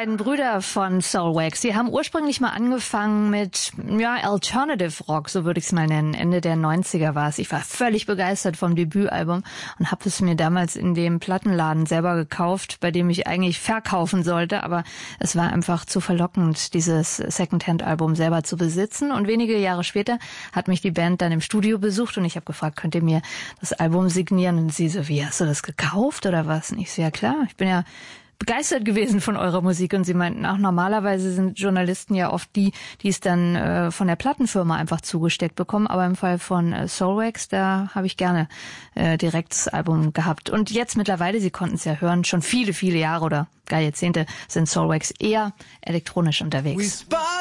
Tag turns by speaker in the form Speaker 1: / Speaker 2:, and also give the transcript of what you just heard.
Speaker 1: beiden Brüder von Soulwax. Sie haben ursprünglich mal angefangen mit Alternative Rock, so würde ich es mal nennen. Ende der 90er war es. Ich war völlig begeistert vom Debütalbum und habe es mir damals in dem Plattenladen selber gekauft, bei dem ich eigentlich verkaufen sollte. Aber es war einfach zu verlockend, dieses Secondhand-Album selber zu besitzen. Und wenige Jahre später hat mich die Band dann im Studio besucht und ich habe gefragt, könnt ihr mir das Album signieren? Und sie so, wie, hast du das gekauft oder was? Und ich so, ja klar, ich bin ja begeistert gewesen von eurer Musik. Und sie meinten auch, normalerweise sind Journalisten ja oft die es dann von der Plattenfirma einfach zugesteckt bekommen. Aber im Fall von Soulwax, da habe ich gerne direkt das Album gehabt. Und jetzt mittlerweile, Sie konnten es ja hören, schon viele, viele Jahre oder gar Jahrzehnte sind Soulwax eher elektronisch unterwegs.